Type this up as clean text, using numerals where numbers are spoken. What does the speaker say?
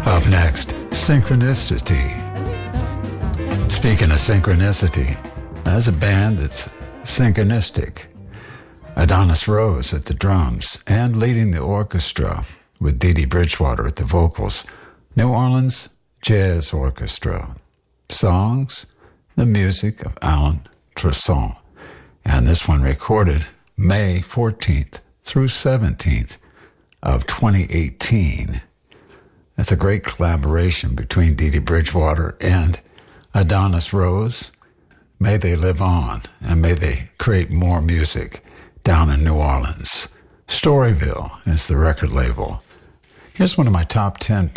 Up next, Synchronicity. Speaking of synchronicity, that's a band that's synchronistic. Adonis Rose at the drums and leading the orchestra with Dee Dee Bridgewater at the vocals. New Orleans Jazz Orchestra. Songs, the music of Alan Tresson. And this one recorded May 14th through 17th of 2018. That's a great collaboration between Dee Dee Bridgewater and Adonis Rose. May they live on, and may they create more music down in New Orleans. Storyville is the record label. Here's one of my top 10